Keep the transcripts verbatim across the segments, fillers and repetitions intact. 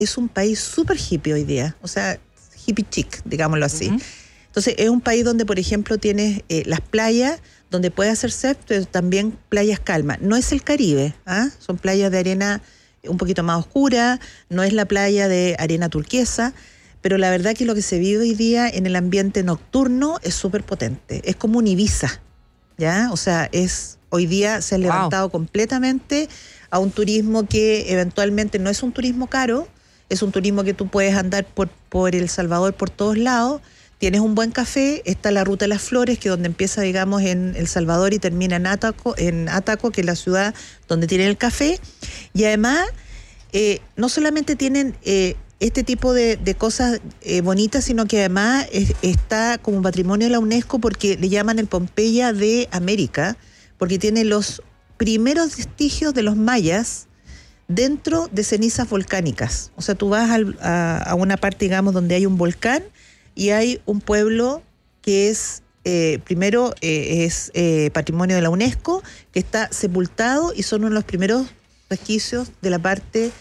es un país súper hippie hoy día, o sea, hippie chic, digámoslo así. Uh-huh. Entonces es un país donde, por ejemplo, tienes eh, las playas, donde puedes hacer surf, pero también playas calmas. No es el Caribe, ¿ah? Son playas de arena un poquito más oscura, no es la playa de arena turquesa, pero la verdad que lo que se vive hoy día en el ambiente nocturno es súper potente. Es como un Ibiza, ¿ya? O sea, es hoy día se ha levantado wow. completamente a un turismo que eventualmente no es un turismo caro, es un turismo que tú puedes andar por, por El Salvador por todos lados. Tienes un buen café, está la Ruta de las Flores, que es donde empieza, digamos, en El Salvador y termina en Ataco, en Ataco, que es la ciudad donde tienen el café. Y además, eh, no solamente tienen eh, este tipo de, de cosas eh, bonitas, sino que además es, está como patrimonio de la UNESCO porque le llaman el Pompeya de América, porque tiene los primeros vestigios de los mayas dentro de cenizas volcánicas. O sea, tú vas al, a, a una parte, digamos, donde hay un volcán, y hay un pueblo que es, eh, primero, eh, es eh, patrimonio de la UNESCO, que está sepultado y son uno de los primeros resquicios de la parte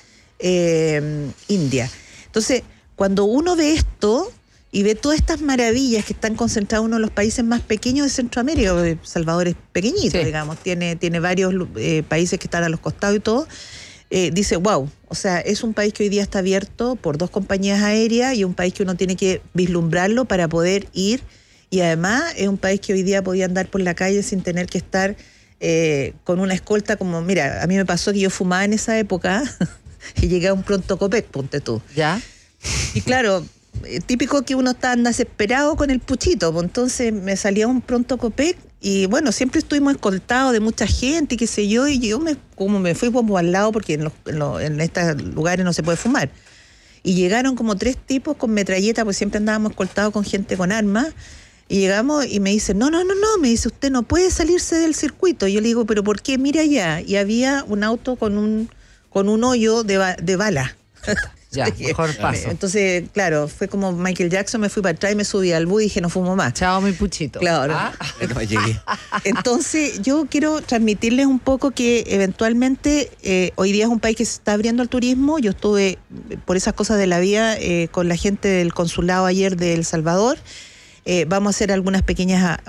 eh, india. Entonces, cuando uno ve esto y ve todas estas maravillas que están concentradas en uno de los países más pequeños de Centroamérica, porque Salvador es pequeñito, sí. digamos, tiene, tiene varios eh, países que están a los costados y todo, Eh, dice, wow, o sea, es un país que hoy día está abierto por dos compañías aéreas y un país que uno tiene que vislumbrarlo para poder ir, y además es un país que hoy día podía andar por la calle sin tener que estar eh, con una escolta como, mira, a mí me pasó que yo fumaba en esa época y llegué a un Pronto Copec, ponte tú. ¿Ya? Y claro, típico que uno está desesperado con el puchito, pues entonces me salía un Pronto Copec. Y bueno, siempre estuvimos escoltados de mucha gente y qué sé yo, y yo me, como me fui como al lado porque en, los, en, los, en estos lugares no se puede fumar. Y llegaron como tres tipos con metralleta, pues siempre andábamos escoltados con gente con armas, y llegamos y me dicen, no, no, no, no, me dice, usted no puede salirse del circuito. Y yo le digo, ¿pero por qué? Mira allá. Y había un auto con un, con un hoyo de, ba- de bala. Ya, mejor paso. Entonces, claro, fue como Michael Jackson, me fui para atrás y me subí al bus y dije, no fumo más. Chao, mi puchito. Claro. Ah. No llegué. Entonces, yo quiero transmitirles un poco que eventualmente eh, hoy día es un país que se está abriendo al turismo. Yo estuve, por esas cosas de la vida, eh, con la gente del consulado ayer de El Salvador. Eh, vamos a hacer algunas pequeñas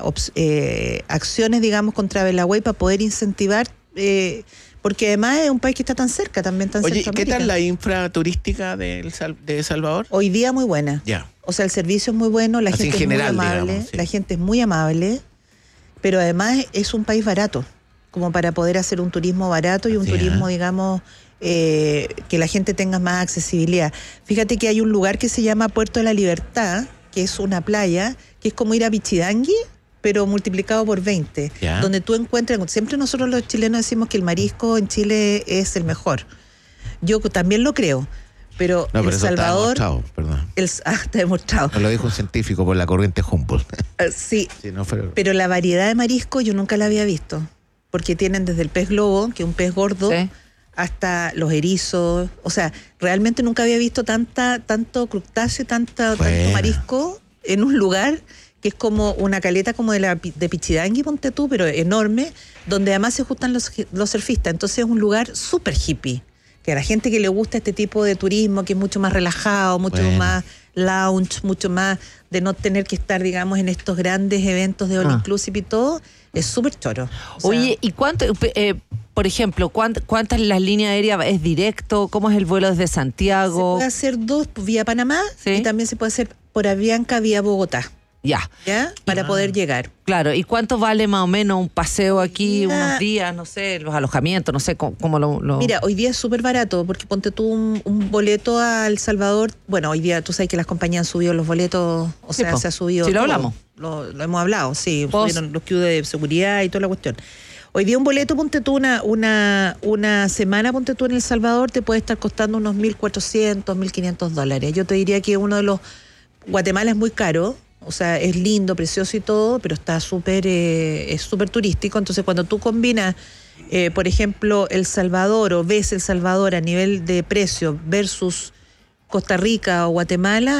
eh, acciones, digamos, con Travel Away para poder incentivar... Eh, porque además es un país que está tan cerca, también tan cerca. Oye, ¿qué tal la infra turística de El, Sal- de El Salvador? Hoy día muy buena. Ya. O sea, el servicio es muy bueno, la Así gente en general, es muy amable, digamos, sí. la gente es muy amable, pero además es un país barato, como para poder hacer un turismo barato y un Así turismo, es. digamos, eh, que la gente tenga más accesibilidad. Fíjate que hay un lugar que se llama Puerto de la Libertad, que es una playa, que es como ir a Pichidangui, pero multiplicado por veinte, ¿Ya? donde tú encuentras, siempre nosotros los chilenos decimos que el marisco en Chile es el mejor. Yo también lo creo, pero No, pero El eso Salvador... está demostrado, perdón. El, ah, está demostrado. No lo dijo un científico por la corriente Humboldt. Uh, sí, Sí, no fue... pero la variedad de marisco yo nunca la había visto, porque tienen desde el pez globo, que es un pez gordo, Sí. hasta los erizos. O sea, realmente nunca había visto tanta, tanto crustáceo, tanta, tanto Buena. marisco en un lugar que es como una caleta como de la de Pichidangui, ponte tú, pero enorme, donde además se juntan los, los surfistas. Entonces es un lugar súper hippie, que a la gente que le gusta este tipo de turismo, que es mucho más relajado, mucho Bueno. más lounge, mucho más de no tener que estar, digamos, en estos grandes eventos de all Ah. inclusive y todo, es súper choro. O sea, Oye, ¿y cuánto, eh, por ejemplo, cuánt, cuántas las líneas aéreas es directo? ¿Cómo es el vuelo desde se Santiago? puede hacer dos vía Panamá Sí. y también se puede hacer por Avianca vía Bogotá, Ya, ¿ya? Para poder llegar. claro. ¿Y cuánto vale más o menos un paseo aquí, Mira. unos días, no sé, los alojamientos, no sé cómo, cómo lo, lo- Mira, hoy día es súper barato, porque ponte tú un, un boleto a El Salvador. Bueno, hoy día tú sabes que las compañías han subido los boletos, o Sí, sea, po. se ha subido. Sí, lo todo. hablamos. Lo, lo hemos hablado, sí. Post- Subieron los Q de seguridad y toda la cuestión. Hoy día un boleto, ponte tú una, una, una semana, ponte tú en El Salvador, te puede estar costando unos mil cuatrocientos, mil quinientos dólares. Yo te diría que uno de los... Guatemala es muy caro. O sea, es lindo, precioso y todo, pero está súper, eh, es súper turístico. Entonces, cuando tú combinas, eh, por ejemplo, El Salvador o ves El Salvador a nivel de precio versus Costa Rica o Guatemala,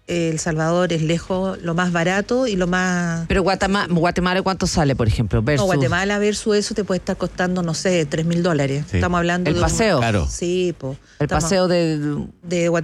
El Salvador es lejos lo más barato y lo más... Pero Guatemala, Guatemala ¿cuánto sale, por ejemplo? Versus No, Guatemala versus eso te puede estar costando, no sé, tres mil dólares. Sí. Estamos hablando el de un- paseo. Claro. Sí, pues. El paseo de... de